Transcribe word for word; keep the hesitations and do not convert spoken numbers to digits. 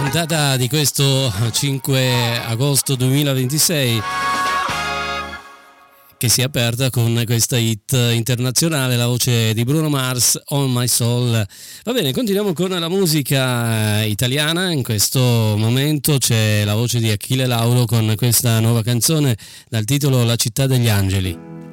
puntata di questo cinque agosto duemilaventisei che si è aperta con questa hit internazionale, la voce di Bruno Mars, On My Soul. Va bene, continuiamo con la musica italiana. In questo momento c'è la voce di Achille Lauro con questa nuova canzone dal titolo La città degli angeli.